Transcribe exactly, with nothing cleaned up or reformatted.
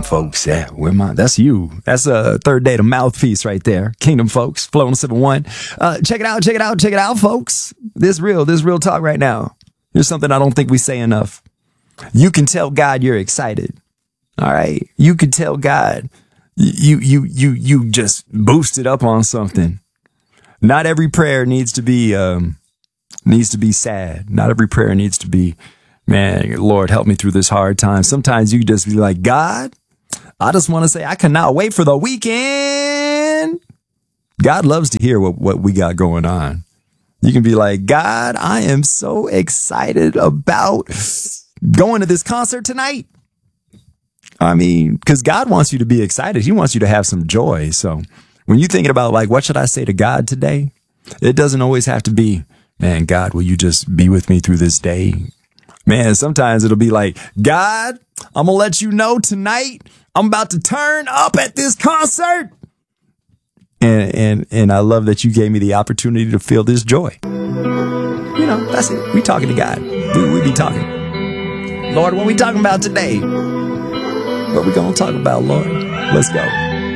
folks. Yeah, where my that's you. That's a third day to mouthpiece right there. Kingdom folks, Flow on seven one. Uh, check it out, check it out, check it out, folks. This real, this real talk right now. Here's something I don't think we say enough. You can tell God you're excited. All right. You can tell God you you you you just boosted up on something. Not every prayer needs to be um needs to be sad. Not every prayer needs to be, man, Lord, help me through this hard time. Sometimes you just be like, God, I just want to say I cannot wait for the weekend. God loves to hear what, what we got going on. You can be like, God, I am so excited about going to this concert tonight. I mean, because God wants you to be excited. He wants you to have some joy. So when you're thinking about, like, what should I say to God today? It doesn't always have to be, man, God, will you just be with me through this day? Man, sometimes it'll be like, God, I'm going to let you know tonight I'm about to turn up at this concert. And, and, and I love that you gave me the opportunity to feel this joy. You know, that's it. We talking to God. We, we be talking. Lord, what we talking about today? What we going to talk about, Lord? Let's go.